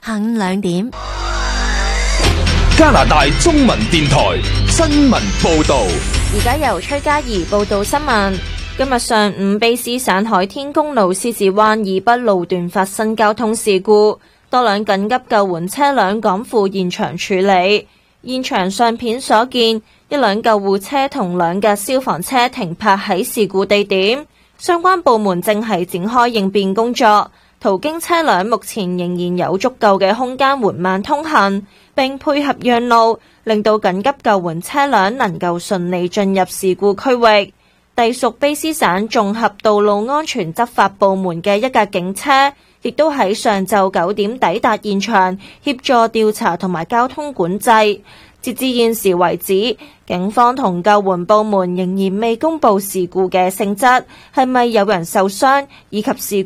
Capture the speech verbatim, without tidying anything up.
下午兩點， 加拿大中文電台新聞報道。 而家由崔嘉怡報道新聞。今日上午，卑詩省海天公路獅子灣以北路段發生交通事故，多輛緊急救援車輛趕赴現場處理。現場相片所見，一輛救護車同兩架消防車停泊喺事故地點，相關部門正係展開應變工作。途經車輛目前仍然有足夠嘅空間緩慢通行，並配合讓路，令到緊急救援車輛能夠順利進入事故區域。隸屬卑詩省綜合道路安全執法部門嘅一架警車，亦都喺上晝九點抵達現場，協助調查同埋交通管制。截至現時為止，警方同救援部門仍然未公布事故嘅性質，係咪有人受傷，以及事